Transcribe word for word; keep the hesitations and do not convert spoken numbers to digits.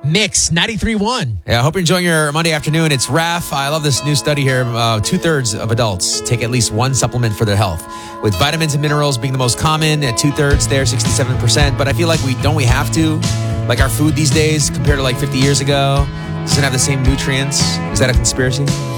Mix ninety-three point one. Yeah, I hope you're enjoying your Monday afternoon. It's Raf. I love this new study here. Uh, two-thirds of adults take at least one supplement for their health, with vitamins and minerals being the most common at two-thirds there, sixty-seven percent. But I feel like we don't we have to? Like our food these days compared to like fifty years ago doesn't have the same nutrients. Is that a conspiracy?